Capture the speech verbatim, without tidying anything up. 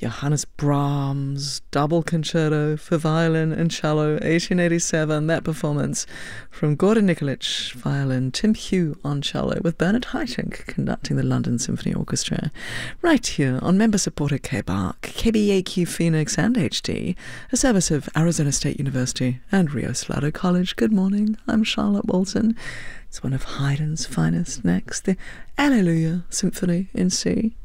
Johannes Brahms, double concerto for violin and cello, eighteen eighty-seven, that performance from Gordon Nikolic, violin, Tim Hugh on cello, with Bernard Haitink conducting the London Symphony Orchestra, right here on member-supported K B A R C, K B A Q Phoenix and H D, a service of Arizona State University and Rio Salado College. Good morning, I'm Charlotte Walton. It's one of Haydn's finest next, the Alleluia Symphony in C.